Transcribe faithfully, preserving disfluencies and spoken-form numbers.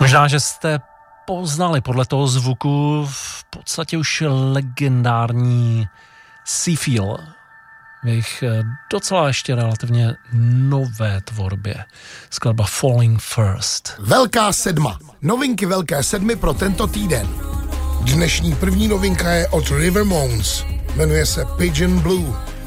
Možná, že jste poznali podle toho zvuku v podstatě už legendární Seafeel v jejich docela ještě relativně nové tvorbě. Skladba Falling First. Velká sedma. Novinky Velké sedmi pro tento týden. Dnešní první novinka je od River Moons. Jmenuje se Pigeon Blue.